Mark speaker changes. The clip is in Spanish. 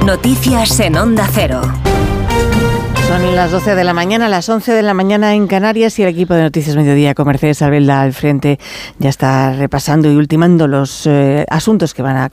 Speaker 1: Noticias en Onda Cero.
Speaker 2: Son las 12 de la mañana, las 11 de la mañana en Canarias, y el equipo de Noticias Mediodía con Mercedes Albelda al frente ya está repasando y ultimando los asuntos que van a